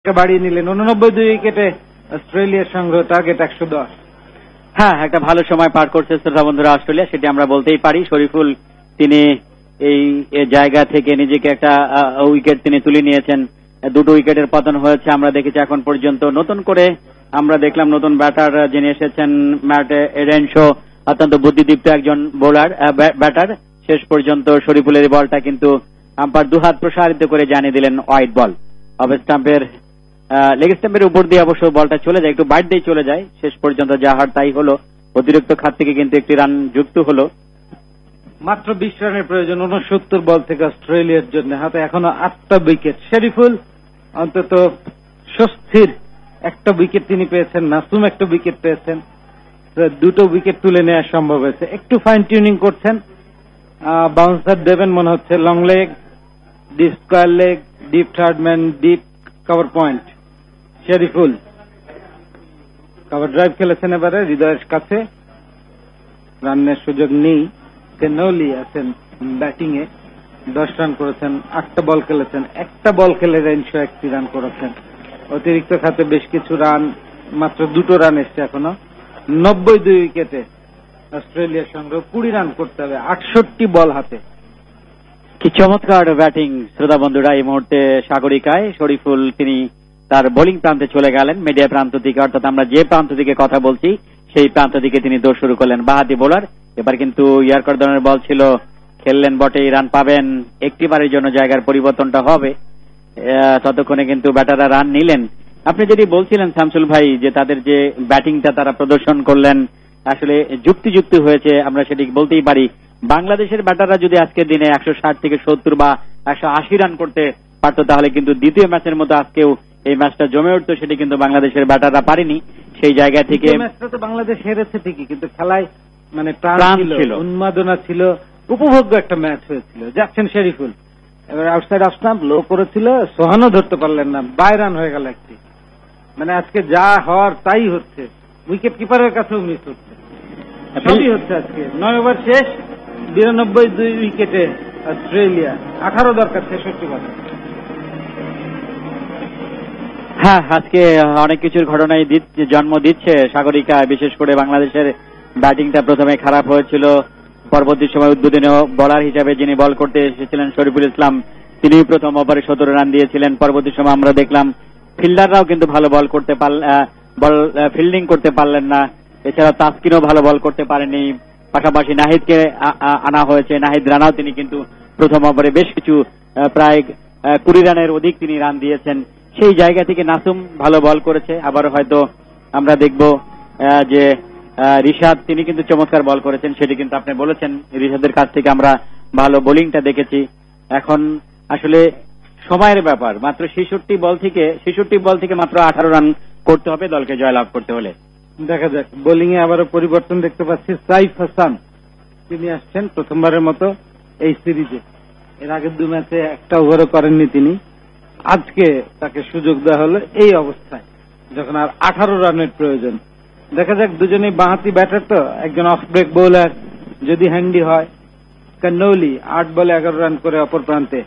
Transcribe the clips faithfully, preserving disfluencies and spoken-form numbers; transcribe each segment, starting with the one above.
বাড়িয়ে নিলেন। উননব্বই দুই উইকেটে অস্ট্রেলিয়ার সংগ্রহ, টার্গেট একশো দশ। হ্যাঁ, একটা ভালো সময় পার করছে শ্রোতা বন্ধুরা অস্ট্রেলিয়া, সেটি আমরা বলতেই পারি। শরীফুল তিনি এই জায়গা থেকে নিজেকে একটা উইকেট তিনি তুলে নিয়েছেন। দুটো উইকেটের পতন হয়েছে আমরা দেখেছি এখন পর্যন্ত। নতুন করে আমরা দেখলাম নতুন ব্যাটার যিনি এসেছেন ম্যাট এডেনশো, অত্যন্ত বুদ্ধিদীপ্ত একজন বোলার ব্যাটার। শেষ পর্যন্ত শরীফুলের বলটা কিন্তু আম্পায়ার দুহাত প্রসারিত করে জানিয়ে দিলেন ওয়াইড বল। অফ স্টাম্পের লেগ স্টাম্পের উপর দিয়ে অবশ্য বলটা চলে যায়, একটু বাইট দিয়ে চলে যায়। শেষ পর্যন্ত যা হার তাই হলো। অতিরিক্ত খাত থেকে কিন্তু একটি রান যুক্ত হলো। মাত্র বিশ রানের প্রয়োজন উনসত্তর বল থেকে অস্ট্রেলিয়ার জন্য। হাতে এখনো আটটা উইকেট। শরীফুল অন্তত স্বস্তির একটা উইকেট তিনি পেয়েছেন, নাসুম একটা উইকেট পেয়েছেন, দুটো উইকেট তুলে নেওয়া সম্ভব হয়েছে। একটু ফাইন টিউনিং করছেন, বাউন্সার দেবেন মনে হচ্ছে, long leg, deep square leg, deep third man, deep cover point. Shariful cover drive খেলেছেন এবারে হৃদয়ের কাছে, রানের সুযোগ নেই। কেনলি আছেন ব্যাটিং এ, দশ রান করেছেন, আটটা বল খেলেছেন, একটা বল খেলে একশো একটি রান করেছেন। অতিরিক্ত খাতে বেশ কিছু রান, মাত্র দুটো রান এসছে এখনো। নব্বই দুই উইকেটে অস্ট্রেলিয়ার সঙ্গে কুড়ি রান করতে হবে, আটষট্টি বল হাতে। কি চমৎকার ব্যাটিং শ্রোতা বন্ধুরা এই মুহূর্তে সাগরিকায়। শরীফুল তিনি তার বোলিং প্রান্তে চলে গেলেন, মিডিয়া প্রান্ত দিকে, অর্থাৎ আমরা যে প্রান্ত দিকে কথা বলছি সেই প্রান্ত দিকে তিনি দৌড় শুরু করলেন। বাহাতি বোলার, এবার কিন্তু ইয়ার্কার ধরনের বল ছিল, খেললেন বটেই, রান পাবেন, একটি বারের জন্য জায়গার পরিবর্তনটা হবে। ততক্ষণে কিন্তু ব্যাটাররা রান নিলেন। আপনি যদি বলছিলেন শামসুল ভাই যে তাদের যে ব্যাটিংটা তারা প্রদর্শন করলেন আসলে যুক্তিযুক্ত হয়েছে, আমরা সেটি বলতেই পারি। বাংলাদেশের ব্যাটাররা যদি আজকের দিনে একশো ষাট থেকে সত্তর বা একশো আশি রান করতে পারত তাহলে কিন্তু দ্বিতীয় ম্যাচের মতো আজকেও এই ম্যাচটা জমে উঠতো, সেটি কিন্তু বাংলাদেশের ব্যাটাররা পারেনি। সেই জায়গা থেকে ম্যাচটা তো বাংলাদেশ হেরেছে ঠিকই, কিন্তু খেলায় মানে প্রাণ ছিল, উন্মাদনা ছিল, উপভোগ্য একটা ম্যাচ হয়েছিল। যাচ্ছেন শরীফুল, এবার আউটসাইড অফ স্টাম্প লো করেছিল, সোহানও ধরতে পারলেন না, বাই রান হয়ে গেল একটি। মানে আজকে যা হওয়ার তাই হচ্ছে, উইকেট কিপারের কাছেও মিস হচ্ছে, সবই হচ্ছে আজকে। নয় ওভার শেষ, বিরানব্বই দুই উইকেটে অস্ট্রেলিয়া, আঠারো দরকার ছেষট্টি বলে। হ্যাঁ, আজকে অনেক কিছুর ঘটনায় জন্ম দিচ্ছে সাগরিকা। বিশেষ করে বাংলাদেশের ব্যাটিংটা প্রথমে খারাপ হয়েছিল, পরবর্তী সময় উদ্বোধনী বোলার হিসাবে যিনি বল করতে এসেছিলেন শরীফুল ইসলাম, তিনি প্রথম ওভারে সতেরো রান দিয়েছিলেন। পরবর্তী সময় আমরা দেখলাম ফিল্ডাররাও কিন্তু ভালো বল করতে বল ফিল্ডিং করতে পারলেন না। এছাড়া তাসকিনও ভালো বল করতে পারেনি। পাশাপাশি নাহিদকে আনা হয়েছে, নাহিদ রানাও তিনি কিন্তু প্রথম ওভারে বেশ কিছু প্রায় কুড়ি রানের অধিক তিনি রান দিয়েছেন। সেই জায়গা থেকে নাসুম ভালো বল করেছে। আবার হয়তো আমরা দেখব যে রিশাদ তিনি কিন্তু চমৎকার বল করেছেন, সেটি কিন্তু আপনি বলেছেন। রিশাদের কাছ থেকে আমরা ভালো বোলিংটা দেখেছি। এখন আসলে সময়ের ব্যাপার, মাত্র ছেষট্টি বল থেকে ছেষট্টি বল থেকে মাত্র আঠারো রান করতে হবে দলকে জয়লাভ করতে হলে। দেখা যাক, বোলিং এ আবারও পরিবর্তন দেখতে পাচ্ছি। সাইফ হাসান তিনি আসছেন প্রথমবারের মতো এই সিরিজে। এর আগের দু ম্যাচে একটা ওভারও করেননি তিনি। আজকে তাকে সুযোগ দেওয়া হলো এই অবস্থায় যখন আর আঠারো রানের প্রয়োজন। দেখা যাক, দুজনেই বাঁহাতি ব্যাটার তো, একজন অফ ব্রেক বোলার যদি হ্যান্ডি হয়। কান্নৌলি আট বলে এগারো রান করে অপর প্রান্তে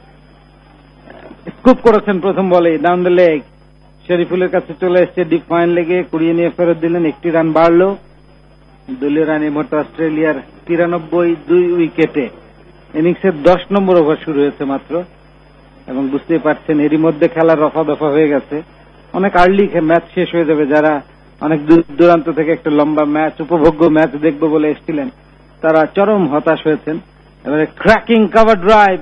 স্কুপ করেছেন প্রথম বলে, ডাউন দ্য লেগ। শরীফুলের কাছে চলে এসছে, ডিপ ফাইন লেগে কুড়িয়ে নিয়ে ফেরত দিলেন, একটি রান বাড়লো। দলীয় রান এই মুহূর্তে অস্ট্রেলিয়ার তিরানব্বই দুই উইকেটে। ইনিংসের দশ নম্বর ওভার শুরু হয়েছে মাত্র, এবং বুঝতেই পারছেন এরই মধ্যে খেলার রফা দফা হয়ে গেছে। অনেক আর্লি ম্যাচ শেষ হয়ে যাবে। যারা অনেক দূর দূরান্ত থেকে একটা লম্বা ম্যাচ, উপভোগ্য ম্যাচ দেখবো বলে এসেছিলেন, তারা চরম হতাশ হয়েছেন। এবারে ক্র্যাকিং কভার ড্রাইভ,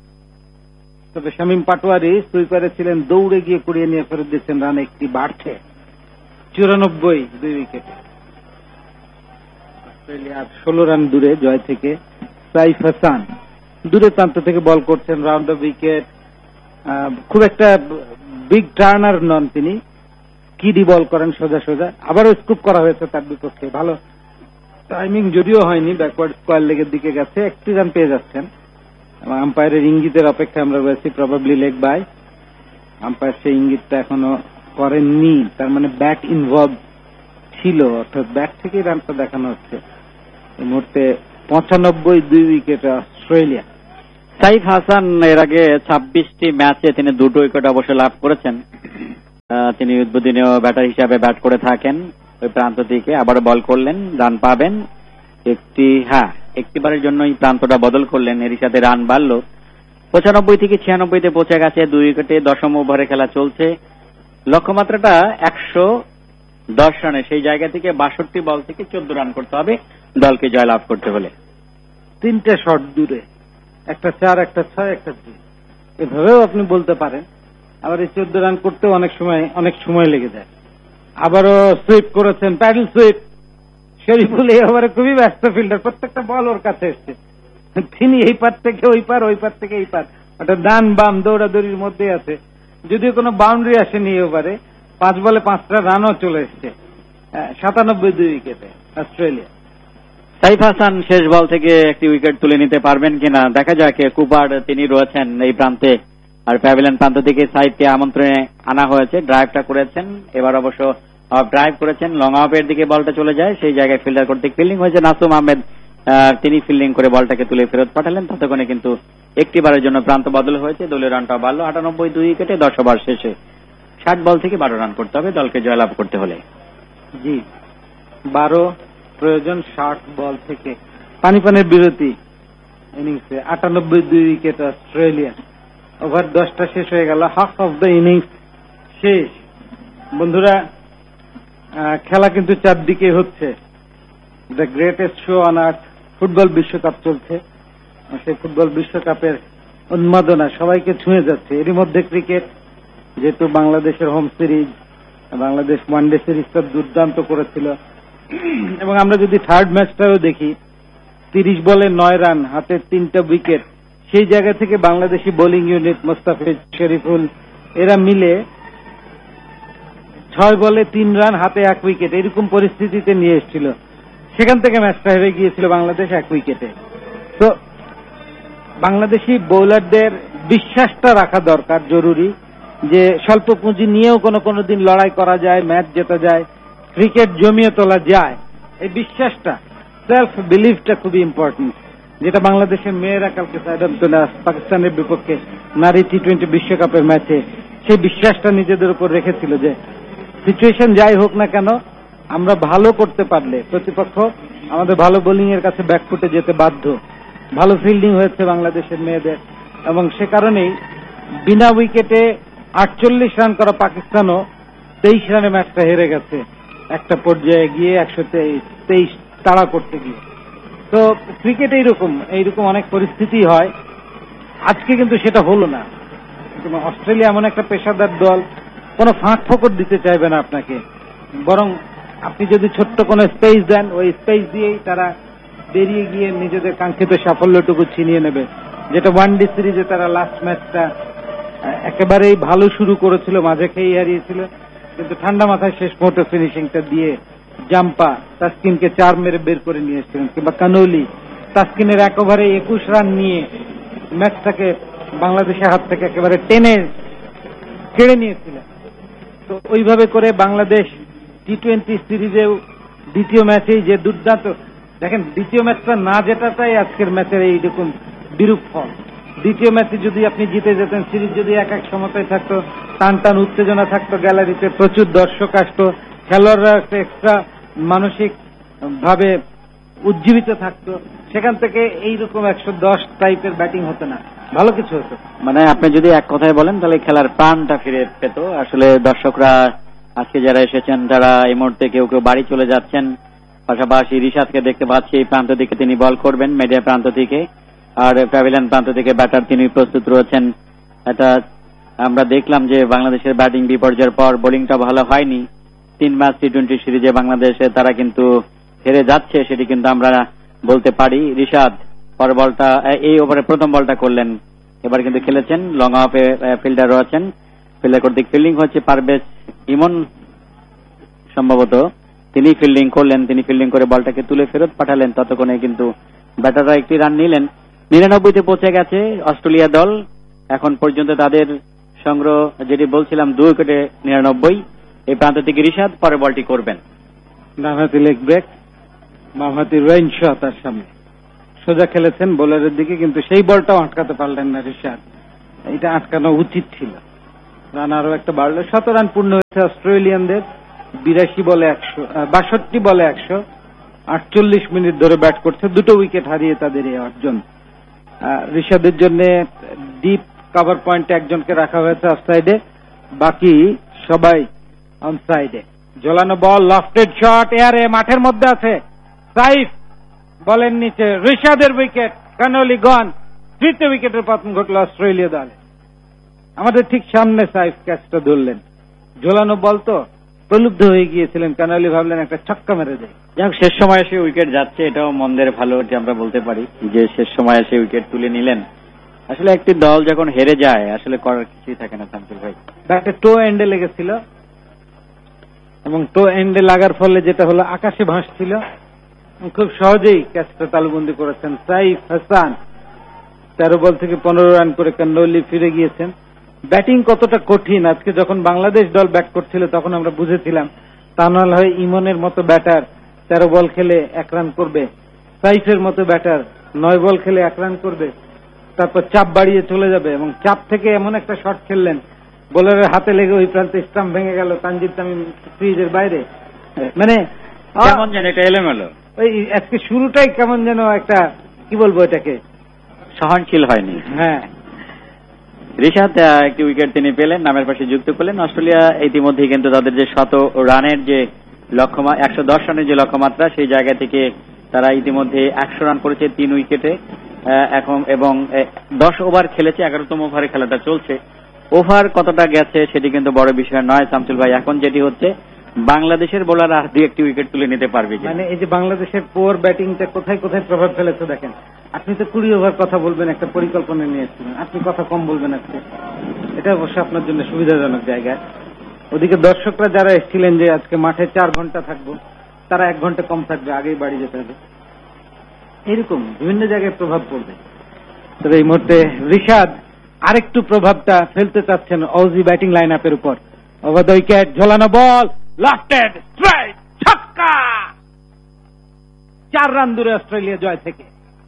তবে শামীম পাটোয়ারি সুইপারে ছিলেন, দৌড়ে গিয়ে কুড়িয়ে নিয়ে ফেরত দিচ্ছেন, রান একটি বাড়ছে চুরানব্বই দুই উইকেটে। অস্ট্রেলিয়া ষোলো রান দূরে জয় থেকে। সাইফ হাসান দূরে প্রান্ত থেকে বল করছেন, রাউন্ড দ্য উইকেট। খুব একটা বিগ টার্নার নন তিনি, কিডি বল করেন সোজা সোজা। আবারও স্কুপ করা হয়েছে তার বিপক্ষে, ভালো টাইমিং যদিও হয়নি, ব্যাকওয়ার্ড স্কোয়ার লেগের দিকে গেছে, একটি রান পেয়ে যাচ্ছেন। এবং আম্পায়ারের ইঙ্গিতের অপেক্ষায় আমরা রয়েছি, প্রবাবলি লেগ বাই। আম্পায়ার সেই ইঙ্গিতটা এখনো করেননি, তার মানে ব্যাট ইনভলভ ছিল, অর্থাৎ ব্যাট থেকেই রানটা দেখানো হচ্ছে। এই মুহূর্তে পঁচানব্বই দুই উইকেটে অস্ট্রেলিয়া। সাইফ হাসান এর আগে ছাব্বিশটি ম্যাচে তিনি দুটো উইকেট অবশ্য লাভ করেছেন। তিনি উদ্বোধনীয় ব্যাটার হিসাবে ব্যাট করে থাকেন ওই প্রান্ত থেকে। আবার বল করলেন, রান পাবেন একটি, হ্যাঁ একটিবারের জন্য এই প্রান্তটা বদল করলেন, এরই সাথে রান বাড়লো পঁচানব্বই থেকে ছিয়ানব্বইতে পৌঁছে গেছে। দুই উইকেটে দশম ওভারে খেলা চলছে। লক্ষ্যমাত্রাটা একশো দশ রানে, সেই জায়গা থেকে বাষট্টি বল থেকে চোদ্দ রান করতে হবে দলকে জয়লাভ করতে হলে। তিনটে শট দূরে, একটা চার, একটা ছয়, একটা দুই, এভাবেও আপনি বলতে পারেন। আবার এই চোদ্দ রান করতে অনেক সময় অনেক সময় লেগে যায়। আবারও সুইপ করেছেন, প্যাডেল সুইপ। শরীফুল এই ওভারে খুবই ব্যস্ত ফিল্ডার, প্রত্যেকটা বল ওর কাছে এসছে। তিনি এই পার থেকে ওই পার, ওই পার থেকে এই পার, ওটা ডান বাম দৌড়াদৌড়ির মধ্যে আছে। যদিও কোনো বাউন্ডারি আসেনি এই ওভারে, পাঁচ বলে পাঁচটা রানও চলে এসছে। সাতানব্বই দুই উইকেটে অস্ট্রেলিয়া। সাইফ হাসান শেষ বল থেকে একটি উইকেট তুলে নিতে পারবেন কিনা দেখা যাক। কুপার তিনি রয়েছেন এই প্রান্তে, আর প্যাভিলিয়ন প্রান্ত থেকে সাইফকে আমন্ত্রণে আনা হয়েছে। ড্রাইভটা করেছেন, এবার অবশ্য ড্রাইভ করেছেন, লং অফের দিকে বলটা চলে যায়, সেই জায়গায় ফিল্ডার কর্তৃক ফিল্ডিং হয়েছে নাসুম আহমেদ, তিনি ফিল্ডিং করে বলটাকে তুলে ফেরত পাঠালেন। ততক্ষণে কিন্তু একটিবারের জন্য প্রান্ত বদল হয়েছে, দলীয় রানটা বাড়লো আটানব্বই দুই উইকেটে দশ ওভার শেষে। ষাট বল থেকে বারো রান করতে হবে দলকে জয়লাভ করতে হলে। জি, বারো প্রয়োজন ষাট বল থেকে। পানি পানের বিরতি ইনিংসে আটানব্বই দুই উইকেট অস্ট্রেলিয়া। ওভার দশটা শেষ হয়ে গেল, হাফ অফ দ্য ইনিংস শেষ। বন্ধুরা, খেলা কিন্তু চারদিকে হচ্ছে। The greatest show on earth, football বিশ্বকাপ চলছে। সেই ফুটবল বিশ্বকাপের উন্মাদনা সবাইকে ছুঁয়ে যাচ্ছে। এরই মধ্যে ক্রিকেট, যেহেতু বাংলাদেশের হোম সিরিজ, বাংলাদেশ ওয়ানডে সিরিজটা দুর্দান্ত করেছিল, এবং আমরা যদি থার্ড ম্যাচটাও দেখি, তিরিশ বলে নয় রান, হাতে তিনটা উইকেট, সেই জায়গা থেকে বাংলাদেশি বোলিং ইউনিট মোস্তাফিজ, শরীফুল এরা মিলে ছয় বলে তিন রান, হাতে এক উইকেট, এরকম পরিস্থিতিতে নিয়ে এসেছিল। সেখান থেকে ম্যাচটা হেরে গিয়েছিল বাংলাদেশ এক উইকেটে। তো বাংলাদেশি বোলারদের বিশ্বাসটা রাখা দরকার, জরুরি, যে স্বল্প পুঁজি নিয়েও কোনো কোনো দিন লড়াই করা যায়, ম্যাচ জেতা যায়, ক্রিকেট জমিয়ে তোলা যায়। এই বিশ্বাসটা, সেলফ বিলিফটা খুবই ইম্পর্টেন্ট, যেটা বাংলাদেশের মেয়েরা কালকে সাইডামতলা পাকিস্তানের বিপক্ষে নারী টি টোয়েন্টি বিশ্বকাপের ম্যাচে সেই বিশ্বাসটা নিজেদের উপর রেখেছিল, যে সিচুয়েশন যাই হোক না কেন আমরা ভালো করতে পারলে প্রতিপক্ষ আমাদের ভালো বোলিং এর কাছে ব্যাকফুটে যেতে বাধ্য। ভালো ফিল্ডিং হয়েছে বাংলাদেশের মেয়েদের, এবং সে কারণেই বিনা উইকেটে আটচল্লিশ রান করা পাকিস্তানও তেইশ রানে ম্যাচটা হেরে গেছে একটা পর্যায়ে গিয়ে, একশো তেইশ তাড়া করতে গিয়ে। তো ক্রিকেট এইরকম এইরকম অনেক পরিস্থিতি হয়। আজকে কিন্তু সেটা হলো না। অস্ট্রেলিয়া এমন একটা পেশাদার দল, কোনো ফাঁক ফোকর দিতে চাইবে না আপনাকে, বরং আপনি যদি ছোট্ট কোনো স্পেস দেন, ওই স্পেস দিয়েই তারা বেরিয়ে গিয়ে নিজেদের কাঙ্ক্ষিত সাফল্যটুকু ছিনিয়ে নেবে। যেটা ওয়ানডে সিরিজে তারা লাস্ট ম্যাচটা একেবারেই ভালো শুরু করেছিল, মাঝে খেয়ে হারিয়েছিল, কিন্তু ঠান্ডা মাথায় শেষ মুহূর্তে ফিনিশিংটা দিয়ে জাম্পা তাসকিনকে চার মেরে বের করে নিয়ে এসেছিলেন, কিংবা কানৌলি তাসকিনের এক ওভারে একুশ রান নিয়ে ম্যাচটাকে বাংলাদেশের হাত থেকে একেবারে টেনে কেড়ে নিয়েছিলেন। তো ওইভাবে করে বাংলাদেশ টি টোয়েন্টি সিরিজেও দ্বিতীয় ম্যাচেই যে দুর্দান্ত, দেখেন দ্বিতীয় ম্যাচটা না জেতাটাই আজকের ম্যাচের এইরকম বিরূপ ফল। দ্বিতীয় ম্যাচে যদি আপনি জিতে যেতেন, সিরিজ যদি এক এক সমতায় থাকতো, টান টান উত্তেজনা থাকতো, গ্যালারিতে প্রচুর দর্শক আসতো, খেলোয়াড়রা একটা এক্সট্রা মানসিক ভাবে উজ্জীবিত থাকতো, সেখান থেকে এইরকম একশো দশ টাইপের ব্যাটিং হতো না, ভালো কিছু হতো। মানে আপনি যদি এক কথায় বলেন তাহলে খেলার প্রাণটা ফিরে পেত। আসলে দর্শকরা আজকে যারা এসেছেন তারা এই মুহূর্তে কেউ কেউ বাড়ি চলে যাচ্ছেন, পাশাপাশি রিশাদকে দেখতে পাচ্ছি এই প্রান্ত থেকে তিনি বল করবেন মিডিয়া প্রান্ত থেকে, আর প্যাভিলিয়ন প্রান্ত থেকে ব্যাটার তিনি প্রস্তুত রয়েছেন। এটা আমরা দেখলাম যে বাংলাদেশের ব্যাটিং বিপর্যয়ের পর বোলিংটা ভালো হয়নি। তিন ম্যাচ টি টোয়েন্টি সিরিজে বাংলাদেশে তারা কিন্তু হেরে যাচ্ছে, সেটি কিন্তু আমরা বলতে পারি। রিশাদ পর বলটা এই ওভারে প্রথম বলটা করলেন, এবার কিন্তু খেলেছেন, লং অফে ফিল্ডার রয়েছেন, ফিল্ডার কর্তৃক ফিল্ডিং হচ্ছে পারভেজ ইমন সম্ভবত, তিনি ফিল্ডিং করলেন, তিনি ফিল্ডিং করে বলটাকে তুলে ফেরত পাঠালেন। ততক্ষণে কিন্তু ব্যাটাররা একটি রান নিলেন। নিরানব্বইতে পৌঁছে গেছে অস্ট্রেলিয়া দল এখন পর্যন্ত। তাদের সংগ্রহ যেটি বলছিলাম দুই উইকেটে নিরানব্বই। এই প্রান্ত থেকে রিশাদ পরে বলটি করবেন। ডানহাতি লেগ ব্রেক, বামহাতি রেইন শ তার সামনে সোজা খেলেছেন বোলারের দিকে, কিন্তু সেই বলটাও আটকাতে পারলেন না রিশাদ। এটা আটকানো উচিত ছিল। রান আরো একটা বাড়লো। শত রান পূর্ণ হয়েছে অস্ট্রেলিয়ানদের, বিরাশি বলে একশো বাষট্টি বলে একশো আটচল্লিশ মিনিট ধরে ব্যাট করছে, দুটো উইকেট হারিয়ে তাদের এই অর্জন। ঋষাদের জন্য ডিপ কভার পয়েন্টে একজনকে রাখা হয়েছে অফ সাইডে, বাকি সবাই অন সাইডে। ঝোলানো বল, লফটেড শট, এয়ারে মাঠের মধ্যে আছে, সাইফ বলের নিচে, ঋষাদের উইকেট, কানলি গন। তৃতীয় উইকেটের পতন ঘটল অস্ট্রেলিয়া দলে। আমাদের ঠিক সামনে সাইফ ক্যাচটা ধরলেন, ঝোলানো বল তো প্রলুব্ধ হয়ে গিয়েছিলেন, কানালি ভাবলেন একটা ছক্কা মেরে দেয়। যাক, শেষ সময় এসে উইকেট যাচ্ছে, এটাও মন্দের ভালো যে আমরা বলতে পারি যে শেষ সময় এসে উইকেট তুলে নিলেন। আসলে একটি দল যখন হেরে যায় আসলে করার কিছুই থাকে না শামসুল ভাই। ব্যাটে টো এন্ডে লেগেছিল এবং টো এন্ডে লাগার ফলে যেটা হলো আকাশে ভাসছিল, খুব সহজেই ক্যাচটা তালুবন্দি করেছেন সাইফ হাসান। তেরো বল থেকে পনেরো রান করে কান্ডলি ফিরে গিয়েছেন। ব্যাটিং কতটা কঠিন আজকে যখন বাংলাদেশ দল ব্যাট করছিল তখন আমরা বুঝেছিলাম। তা নাহলে হয় ইমনের মতো ব্যাটার তেরো বল খেলে এক রান করবে, সাইফের মতো ব্যাটার নয় বল খেলে এক রান করবে, তারপর চাপ বাড়িয়ে চলে যাবে এবং চাপ থেকে এমন একটা শট খেললেন বোলারের হাতে লেগে ওই প্রান্তে স্টাম্প ভেঙে গেল তানজিদ তামিম ক্রিজের বাইরে। মানে কেমন যেন এটা এলোমেলো, ওই আজকে শুরুটাই কেমন যেন একটা কি বলবো এটাকে সহনশীল হয়নি। হ্যাঁ, ঋষাদ একটি উইকেট তিনি পেলেন, নামের পাশে যুক্ত করলেন। অস্ট্রেলিয়া ইতিমধ্যে কিন্তু তাদের যে শত রানের যে লক্ষ্যমাত্রা, একশো দশ রানের যে লক্ষ্যমাত্রা, সেই জায়গা থেকে তারা ইতিমধ্যে একশো রান করেছে তিন উইকেটে এখন, এবং দশ ওভার খেলেছে, এগারোতম ওভারে খেলাটা চলছে। ওভার কতটা গেছে সেটি কিন্তু বড় বিষয় নয় শামসুল ভাই। এখন যেটি হচ্ছে বাংলাদেশের বোলার আর দুই একটি উইকেট তুলে নিতে পারবে। মানে এই যে বাংলাদেশের পোর ব্যাটিংটা কোথায় কোথায় প্রভাব ফেলেছে দেখেন। আপনি তো কুড়ি ওভার কথা বলবেন, একটা পরিকল্পনা নিয়ে এসেছিলেন, আপনি কথা কম বলবেন আজকে, এটা অবশ্য আপনার জন্য সুবিধাজনক জায়গায়। ওদিকে দর্শকরা যারা এসেছিলেন যে আজকে মাঠে চার ঘন্টা থাকবো, তারা এক ঘন্টা কম থাকবে, আগেই বাড়ি যেতে হবে। এরকম বিভিন্ন জায়গায় প্রভাব পড়বে। তবে এই মুহূর্তে ঋষাদ আরেকটু প্রভাবটা ফেলতে চাচ্ছেন অজি ব্যাটিং লাইন আপের উপর। ওভার দ্য উইকেট, ঝোলানো বল, লফটেড স্ট্রাইক, ছক্কা। চার রান দূরে অস্ট্রেলিয়া জয় থেকে।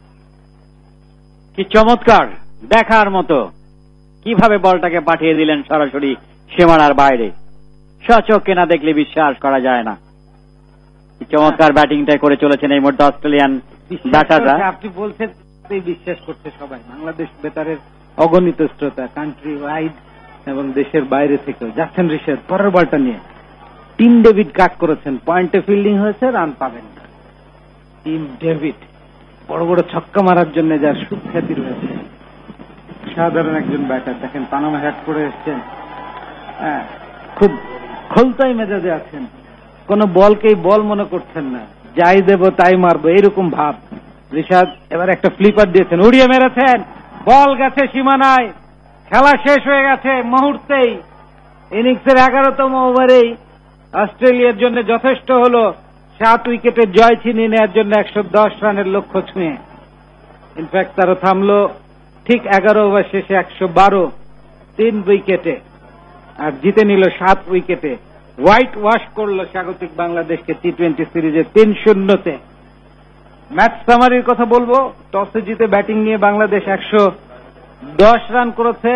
কি চমৎকার, দেখার মতো কিভাবে বলটাকে পাঠিয়ে দিলেন সরাসরি সীমানার বাইরে। সচক্ষে না দেখলে বিশ্বাস করা যায় না। চমৎকার ব্যাটিংটা করে চলেছেন এই মুহূর্তে অস্ট্রেলিয়ান ব্যাটাররা। আপনি বলছেন বিশ্বাস করতে সবাই, বাংলাদেশ বেতারের অগণিত শ্রোতা কান্ট্রি ওয়াইড এবং দেশের বাইরে থেকেও যাচ্ছেন ঋষাদ পরের বলটা নিয়ে। টিম ডেভিড কাট করেছেন, পয়েন্টে ফিল্ডিং হয়েছে, রান পাবেন না। টিম ডেভিড বড় বড় ছক্কা মারার জন্য যার সুখ্যাতি রয়েছে, সাধারণ একজন ব্যাটার। দেখেন পানামা হ্যাট করে এসছেন, হ্যাঁ, খুব খোলতাই মেজাজে আছেন, কোন বলকেই বল মনে করছেন না, যাই দেব তাই মারবো এরকম ভাব। ঋষাদ এবার একটা ফ্লিপার দিয়েছেন, উড়িয়ে মেরেছেন, বল গেছে সীমানায়, খেলা শেষ হয়ে গেছে মুহূর্তেই। ইনিংসের এগারোতম ওভারেই অস্ট্রেলিয়ার জন্য যথেষ্ট হলো সাত উইকেটের জয় ছিনিয়ে নেওয়ার জন্য একশো দশ রানের লক্ষ্য ছুঁয়ে। ইনফ্যাক্ট তারা থামলো ঠিক এগারো ওভার শেষে একশো বারো, তিন উইকেটে, আর জিতে নিল সাত উইকেটে। হোয়াইট ওয়াশ করলো স্বাগতিক বাংলাদেশকে টি টোয়েন্টি সিরিজে তিন শূন্যতে। ম্যাচ সামারির কথা বলবো। টসে জিতে ব্যাটিং নিয়ে বাংলাদেশ একশো দশ রান করেছে,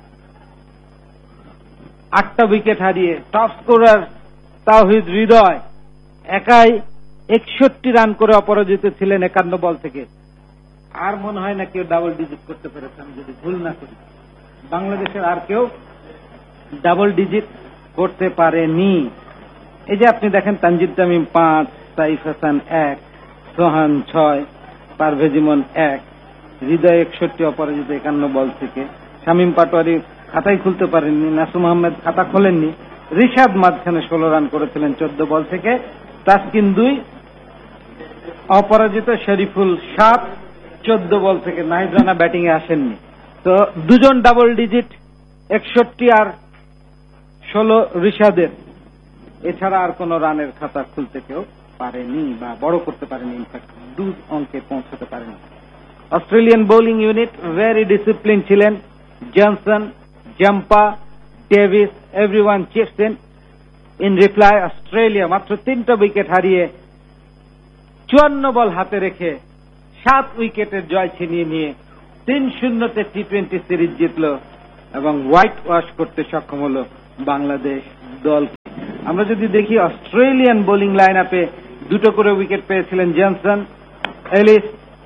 আটটা উইকেট হারিয়ে। টপ স্কোরার তাওহিদ হৃদয় একাই একষট্টি রান করে অপরাজিত ছিলেন একান্ন বল থেকে। আর মনে হয় না কেউ ডাবল ডিজিট করতে পেরেছে, আমি যদি ভুল না করি। বাংলাদেশের আর কেউ ডাবল ডিজিট করতে পারেনি। এই যে আপনি দেখেন তানজিদ তামিম পাঁচ, সাইফ হাসান এক, সোহান ছয়, পারভেজ ইমন এক, হৃদয় একষট্টি অপরাজিত একান্ন বল থেকে। শামীম পাটোয়ারি খাতাই খুলতে পারেননি, নাসুম আহমেদ খাতা খোলেননি। ঋষাদ মাঝখানে ষোলো রান করেছিলেন চোদ্দ বল থেকে। তাসকিন দুই, অপরাজিত শরীফুল সাত, চোদ্দ বল থেকে। নাহিদ রানা ব্যাটিং এ আসেননি। তো দুজন ডাবল ডিজিট, একষট্টি আর ষোলো ঋষাদের। এছাড়া আর কোন রানের খাতা খুলতে কেউ পারেনি বা বড় করতে পারেনি, ইনফ্যাক্ট দু অঙ্কে পৌঁছতে পারেনি। Australian bowling unit very discipline ছিলেন। Johnson, Zampa, Davies, everyone chips in. In reply Australia মাত্র তিনটা উইকেট হারিয়ে চুয়ান্ন বল হাতে রেখে সাত উইকেটের জয় ছিনিয়ে নিয়ে তিন শূন্যতে টি টোয়েন্টি সিরিজ জিতল এবং হোয়াইট ওয়াশ করতে সক্ষম হল বাংলাদেশ দল। আমরা যদি দেখি অস্ট্রেলিয়ান বোলিং লাইন আপে দুটো করে উইকেট পেয়েছিলেন জনসন, এলিস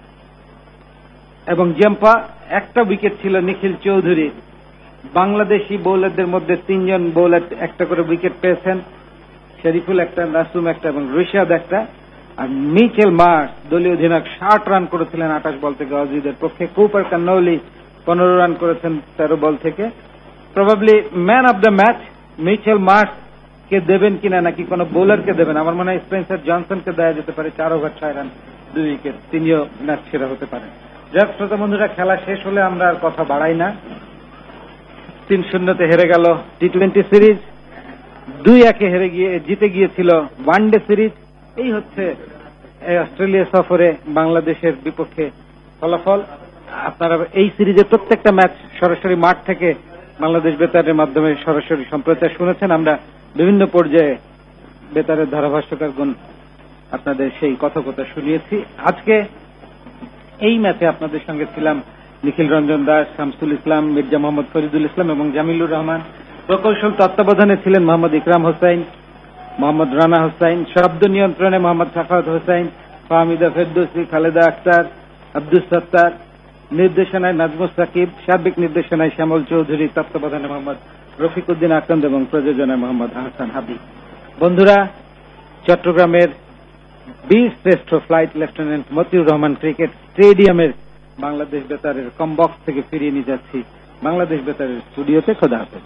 এবং জেম্পা, একটা উইকেট ছিল নিখিল চৌধুরী। বাংলাদেশি বোলারদের মধ্যে তিনজন বোলার একটা করে উইকেট পেয়েছেন, শরীফুল একটা, নাসুম একটা এবং রিশাদ একটা। আর মিচেল মার্স দলীয় অধিনায়ক ষাট রান করেছিলেন আঠাশ বল থেকে অজিদের পক্ষে। কুপার কান্নৌলি পনেরো রান করেছেন তেরো বল থেকে। Probably man of the match Mitchell Mars কে দেবেন কিনা নাকি কোন বোলারকে দেবেন, আমার মনে হয় স্পেন্সার জনসনকে দেওয়া যেতে পারে, চার ওভার ছয় রান দুই উইকেট, তিনিও ম্যাচ সেরা হতে পারেন। যাক শ্রোতা বন্ধুরা, খেলা শেষ হলে আমরা আর কথা বাড়াই না। তিন শূন্যতে হেরে গেল টি টোয়েন্টি সিরিজ, দুই একে হেরে গিয়ে জিতে গিয়েছিল ওয়ান ডে সিরিজ। এই হচ্ছে অস্ট্রেলিয়া সফরে বাংলাদেশের বিপক্ষে ফলাফল। আপনারা এই সিরিজের প্রত্যেকটা ম্যাচ সরাসরি মাঠ থেকে বাংলাদেশ বেতারের মাধ্যমে সরাসরি সম্প্রচার শুনেছেন। আমরা বিভিন্ন পর্যায়ে বেতারের ধারাভাষ্যকারগণ আপনাদের সেই কথোপকথন শুনিয়েছি। আজকে এই ম্যাচে আপনাদের সঙ্গে ছিলাম নিখিল রঞ্জন দাস, শামসুল ইসলাম, মির্জা মোহাম্মদ ফরিদুল ইসলাম এবং জামিলুর রহমান। প্রকৌশল তত্ত্বাবধানে ছিলেন মোহাম্মদ ইকরাম হোসাইন, মোহাম্মদ রানা হোসাইন। শব্দ নিয়ন্ত্রণে মোহাম্মদ সাখাওয়াত হোসাইন, ফাহমিদা ফেরদৌসি, খালেদা আক্তার, আব্দুস সত্তার। নির্দেশনায় নাজমুস সাকিব, সার্বিক নির্দেশনায় শ্যামল চৌধুরী, তত্ত্বাবধানে মোহাম্মদ রফিকুদ্দিন আকন্দ এবং প্রযোজনায় মোহাম্মদ আহসান হাবিব। বন্ধুরা, চট্টগ্রামের বীর শ্রেষ্ঠ flight lieutenant Motiur Rahman cricket স্টেডিয়ামের বাংলাদেশ বেতারের কমবক্স থেকে ফিরিয়ে নিয়ে যাচ্ছি বাংলাদেশ বেতারের স্টুডিওতে। খোদা হাফেজ।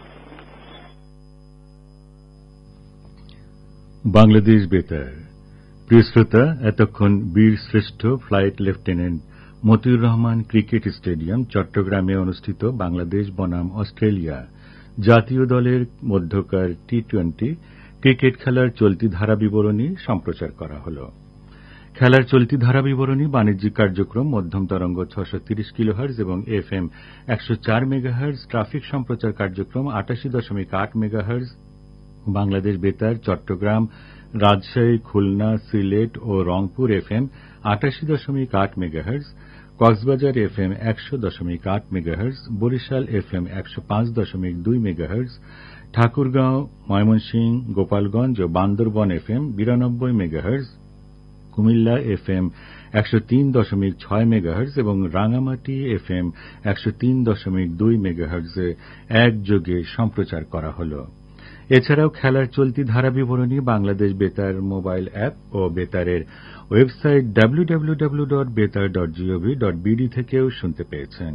বাংলাদেশ বেতার প্রিয় শ্রোতা, এতক্ষণ বীর শ্রেষ্ঠ flight lieutenant Motiur Rahman cricket stadium চট্টগ্রামে অনুষ্ঠিত বাংলাদেশ বনাম অস্ট্রেলিয়া জাতীয় দলের মধ্যকার টি টোয়েন্টি ক্রিকেট খেলার চলতি ধারা বিবরণী সম্প্রচার করা হল। খেলার চলতি ধারা বিবরণী বাণিজ্যিক কার্যক্রম মধ্যম তরঙ্গ ছশো তিরিশ কিলোহার্জ এবং এফ এম একশো চার মেগাহার্জ, ট্রাফিক সম্প্রচার কার্যক্রম আটাশি দশমিক আট মেগাহার্জ। বাংলাদেশ বেতার চট্টগ্রাম, রাজশাহী, খুলনা, সিলেট ও রংপুর এফ এম আটাশি দশমিক আট মেগাহার্জ, কক্সবাজার এফ এম একশো দশমিক আট মেগাহার্জ, বরিশাল এফ এম একশো পাঁচ দশমিক দুই মেগাহার্জ, ঠাকুরগাঁও, ময়মনসিংহ, গোপালগঞ্জ ও বান্দরবন এফ এম বিরানব্বই মেগাহার্জ, কুমিল্লা এফ এম একশো তিন দশমিক ছয় মেগাহার্জ এবং রাঙামাটি এফ এম একশো তিন দশমিক দুই মেগাহার্জে একযোগে সম্প্রচার করা হল। এছাড়াও খেলার চলতি ধারা বিবরণী বাংলাদেশ বেতার মোবাইল অ্যাপ ও বেতারের website W W W dot বেতার ডট জিওভি ডট বিডি থেকেও শুনতে পেয়েছেন।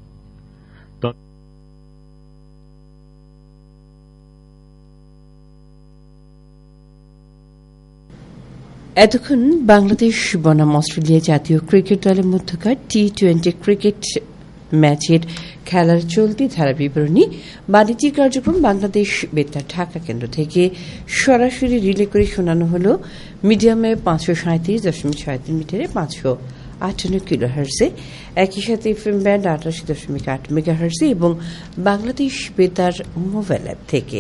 এতক্ষণ বাংলাদেশ বনাম অস্ট্রেলিয়া জাতীয় ক্রিকেট দলের মধ্যকার টি টোয়েন্টি ক্রিকেট ম্যাচের খেলার চলতি ধারা বিবরণী বাণিজ্যিক কার্যক্রম বাংলাদেশ বেতার ঢাকা কেন্দ্র থেকে সরাসরি রিলে করে শোনানো হল মিডিয়ামে পাঁচশো সাঁত্রিশ দশমিক ছয় তিন মিটারে পাঁচশো আটান্ন কিলো হার্সে, একই সাথে এফএম ব্যান্ড আটাশি দশমিক আট মেগা হার্সে এবং বাংলাদেশ বেতার মোবাইল অ্যাপ থেকে।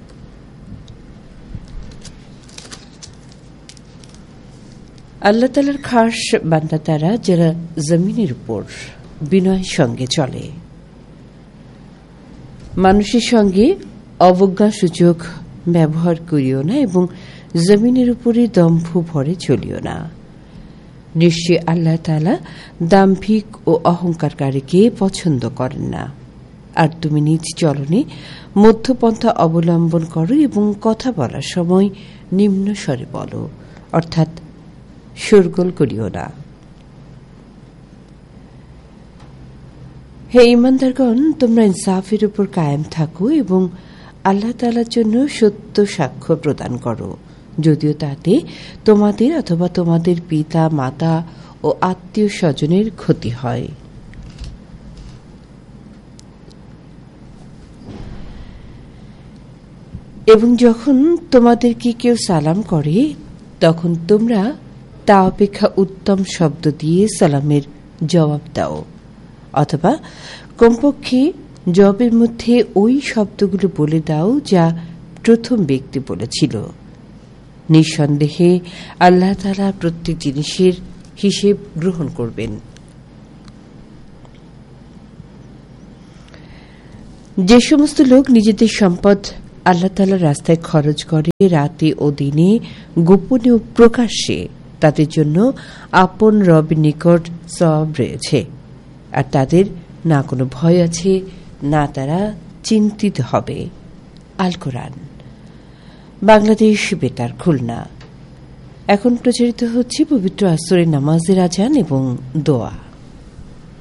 আল্লাহ তাআলার খাস বান্দা তারা যারা জমিনের উপর বিনয়ের সঙ্গে চলে, মানুষের সঙ্গে অবজ্ঞাসূচক ব্যবহার করিও না এবং জমিনের উপরে দম্ভ ভরে চলিও না। নিশ্চয় আল্লাহ তাআলা দাম্ভিক ও অহংকারকারীকে পছন্দ করেন না। আর তুমি নিজ চলনে মধ্যপন্থা অবলম্বন করো এবং কথা বলার সময় নিম্ন স্বরে বলো, অর্থাৎ শোরগোল করিও না। হে ঈমানদারগণ, তোমরা ইনসাফের উপর কায়েম থাকো এবং আল্লাহ তাআলার জন্য সত্য সাক্ষ্য প্রদান করো, যদিও তাতে তোমাদের অথবা তোমাদের পিতা মাতা ও আত্মীয় স্বজনের ক্ষতি হয়। এবং যখন তোমাদেরকে কেউ সালাম করে তখন তোমরা তা অপেক্ষা উত্তম শব্দ দিয়ে সালামের জবাব দাও, অথবা কমপক্ষে জবাবের মধ্যে ওই শব্দগুলো বলে দাও যা প্রথম ব্যক্তি বলেছিল। নিঃসন্দেহে আল্লাহ তাআলা প্রত্যেক জিনিসের হিসেব গ্রহণ করবেন। যে সমস্ত লোক নিজেদের সম্পদ আল্লাহ তাআলার রাস্তায় খরচ করে রাতে ও দিনে, গোপনে ও প্রকাশ্যে, তাদের জন্য আপন রবের নিকট সওয়াব রয়েছে, আর তাদের না কোনো ভয় আছে, না তারা চিন্তিত হবে। আল কোরআন, বাংলাদেশ বেতার, খুলনা। এখন প্রচারিত হচ্ছে পবিত্র আসরের নামাজের আজান এবং দোয়া।